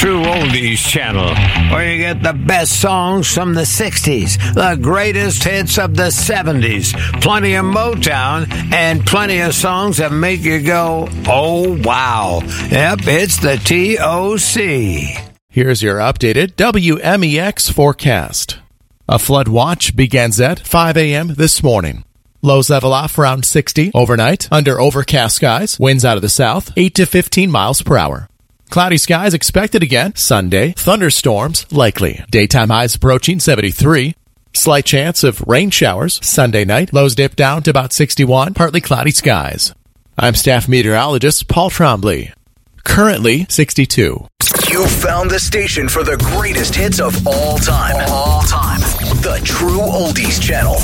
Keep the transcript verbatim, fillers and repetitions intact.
True Oldies channel, where you get the best songs from the sixties, the greatest hits of the seventies, plenty of Motown, and plenty of songs that make you go, oh, wow. Yep, it's the T O C. Here's your updated W M E X forecast. A flood watch begins at five a.m. this morning. Lows level off around sixty overnight under overcast skies. Winds out of the south, eight to fifteen miles per hour. Cloudy skies expected again Sunday. Thunderstorms likely. Daytime highs approaching seventy-three. Slight chance of rain showers Sunday night. Lows dip down to about sixty-one. Partly cloudy skies. I'm staff meteorologist Paul Trombley. Currently sixty-two. You found the station for the greatest hits of all time. All time. The True Oldies Channel.